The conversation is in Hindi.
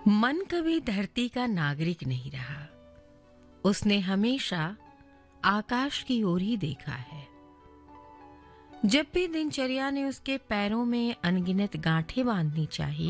मन कभी धरती का नागरिक नहीं रहा। उसने हमेशा आकाश की ओर ही देखा है। जब भी दिनचर्या ने उसके पैरों में अनगिनत गांठें बांधनी चाहिए,